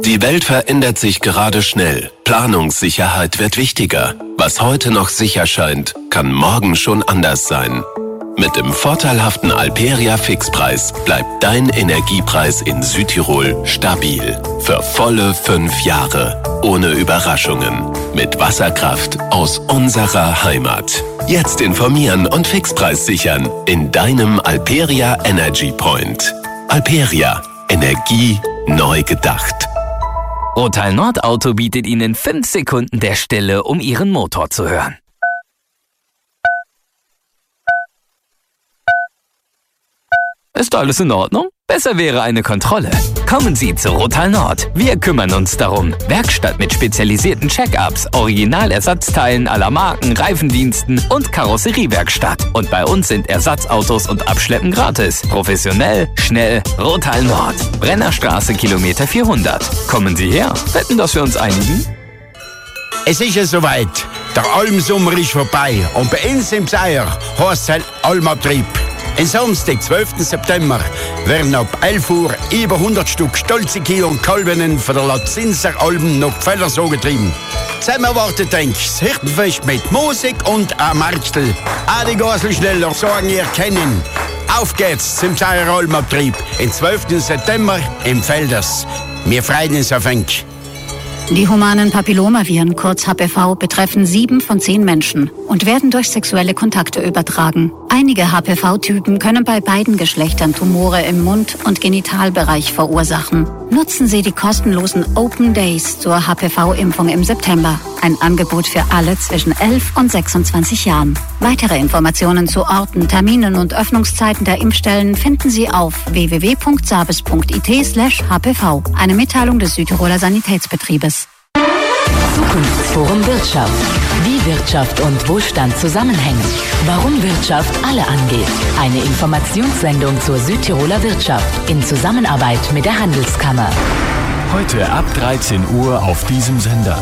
Die Welt verändert sich gerade schnell. Planungssicherheit wird wichtiger. Was heute noch sicher scheint, kann morgen schon anders sein. Mit dem vorteilhaften Alperia Fixpreis bleibt dein Energiepreis in Südtirol stabil. Für volle 5 Jahre. Ohne Überraschungen. Mit Wasserkraft aus unserer Heimat. Jetzt informieren und Fixpreis sichern in deinem Alperia Energy Point. Alperia. Energie neu gedacht. Rothal Nord Auto bietet Ihnen 5 Sekunden der Stille, um Ihren Motor zu hören. Ist alles in Ordnung? Besser wäre eine Kontrolle. Kommen Sie zu Rothal Nord. Wir kümmern uns darum. Werkstatt mit spezialisierten Check-ups, Originalersatzteilen aller Marken, Reifendiensten und Karosseriewerkstatt. Und bei uns sind Ersatzautos und Abschleppen gratis. Professionell, schnell, Rothal Nord. Brennerstraße, Kilometer 400. Kommen Sie her. Wetten, dass wir uns einigen? Es ist ja soweit. Der Almsommer ist vorbei. Und bei uns im Seier heißt es halt Almabtrieb. Am Samstag, 12. September, werden ab 11 Uhr über 100 Stück stolze Kilo und Kalbinnen von der Lazinser Alben nach Pfellersow getrieben. Zusammen erwartet das Hirtenfest mit Musik und ein Marktel. Auch die Gaselschneller sagen ihr kennen. Auf geht's zum Seier Almabtrieb, am 12. September im Felders. Wir freuen uns auf euch. Die humanen Papillomaviren, kurz HPV, betreffen 7 von 10 Menschen und werden durch sexuelle Kontakte übertragen. Einige HPV-Typen können bei beiden Geschlechtern Tumore im Mund- und Genitalbereich verursachen. Nutzen Sie die kostenlosen Open Days zur HPV-Impfung im September. Ein Angebot für alle zwischen 11 und 26 Jahren. Weitere Informationen zu Orten, Terminen und Öffnungszeiten der Impfstellen finden Sie auf www.sabes.it/hpv. Eine Mitteilung des Südtiroler Sanitätsbetriebes. Zukunftsforum Wirtschaft. Wie Wirtschaft und Wohlstand zusammenhängen. Warum Wirtschaft alle angeht. Eine Informationssendung zur Südtiroler Wirtschaft in Zusammenarbeit mit der Handelskammer. Heute ab 13 Uhr auf diesem Sender.